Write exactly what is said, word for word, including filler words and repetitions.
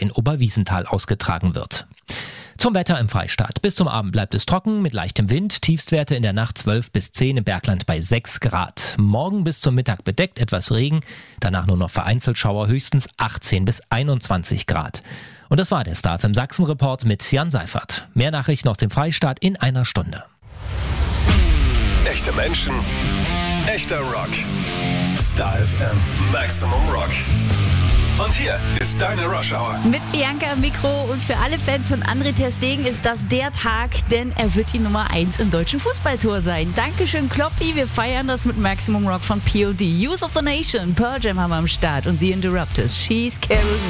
Samstag in Oberwiesenthal ausgetragen wird. Zum Wetter im Freistaat. Bis zum Abend bleibt es trocken mit leichtem Wind. Tiefstwerte in der Nacht zwölf bis zehn, im Bergland bei sechs Grad. Morgen bis zum Mittag bedeckt, etwas Regen. Danach nur noch vereinzelt Schauer, höchstens achtzehn bis einundzwanzig Grad. Und das war der Star F M Sachsen-Report mit Jan Seifert. Mehr Nachrichten aus dem Freistaat in einer Stunde. Echte Menschen, echter Rock. Star F M Maximum Rock. Und hier ist deine Rush Hour. Mit Bianca im Mikro, und für alle Fans von André ter Stegen ist das der Tag, denn er wird die Nummer eins im deutschen Fußballtor sein. Dankeschön, Kloppi, wir feiern das mit Maximum Rock von P O D. Youth of the Nation, Pearl Jam haben wir am Start und The Interrupters, She's Kerosene.